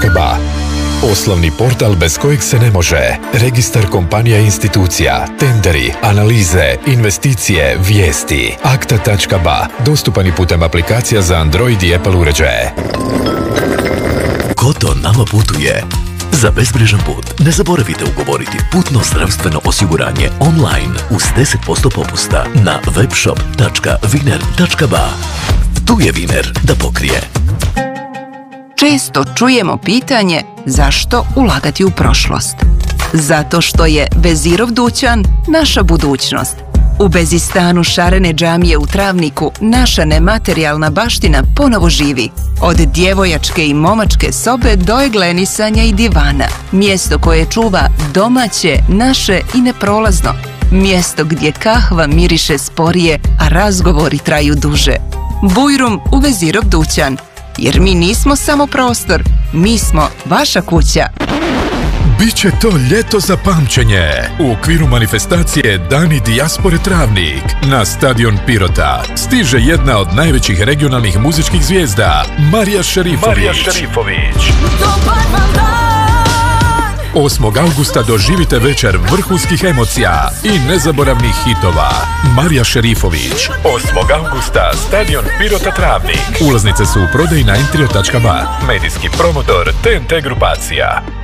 TNT.ba. Oslovni portal bez kojeg se ne može. Registar kompanija i institucija, tenderi, analize, investicije, vijesti. Akta.ba. Dostupan i putem aplikacija za Android i Apple uređaje. Koto nama putuje. Za bezbrižan put ne zaboravite ugovoriti putno zdravstveno osiguranje online uz 10% popusta na webshop.winer.ba. Tu je Winer da pokrije. Često čujemo pitanje zašto ulagati u prošlost. Zato što je Vezirov dućan naša budućnost. U Bezistanu šarene džamije u Travniku naša nematerijalna baština ponovo živi. Od djevojačke i momačke sobe do eglenisanja i divana. Mjesto koje čuva domaće, naše i neprolazno. Mjesto gdje kahva miriše sporije, a razgovori traju duže. Bujrum u Vezirov dućan. Jer mi nismo samo prostor, mi smo vaša kuća. Biće to ljeto za pamćenje. U okviru manifestacije Dani dijaspore Travnik na stadion Pirota stiže jedna od najvećih regionalnih muzičkih zvijezda, Marija Šerifović. 8. augusta doživite večer vrhunskih emocija i nezaboravnih hitova. Marija Šerifović. 8. augusta, stadion Pirota Travnik. Ulaznice su u prodaji na Entrio.ba. Medijski promotor TNT grupacija.